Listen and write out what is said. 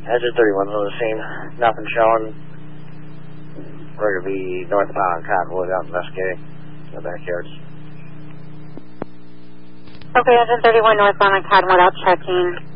Engine 31 on the scene. Nothing showing. We're going to be northbound Cottonwood out investigating in the backyards. Okay, Engine 31 northbound on Cottonwood out checking.